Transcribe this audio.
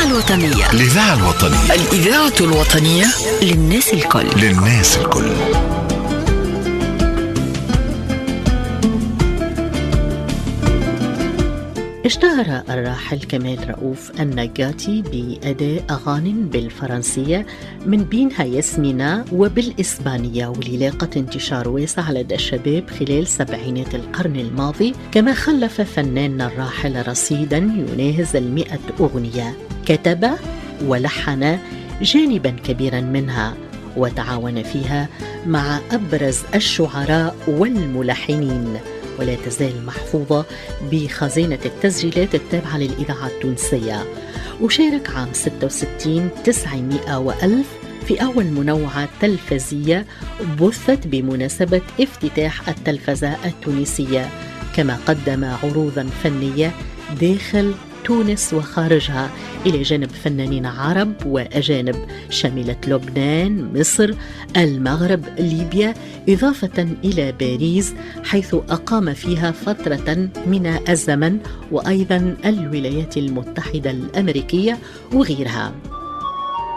الوطنية. الإذاعة الوطنية. الإذاعة الوطنية للناس الكل. للناس الكل. اشتهر الراحل كمال رؤوف النجاتي بأداء أغاني بالفرنسية من بينها ياسمينة وبالإسبانية، واللي لاقت انتشار واسع لدى الشباب خلال سبعينات القرن الماضي، كما خلف فناننا الراحل رصيدا يناهز 100 أغنية، كتب ولحن جانبا كبيرا منها وتعاون فيها مع أبرز الشعراء والملحنين، ولا تزال محفوظة بخزينة التسجيلات التابعة للإذاعة التونسية. وشارك عام 66 900 وألف في أول منوعة تلفزية بثت بمناسبة افتتاح التلفزة التونسية، كما قدم عروضا فنية داخل تونس وخارجها إلى جانب فنانين عرب وأجانب شملت لبنان، مصر، المغرب، ليبيا، إضافة إلى باريس حيث أقام فيها فترة من الزمن، وأيضا الولايات المتحدة الأمريكية وغيرها.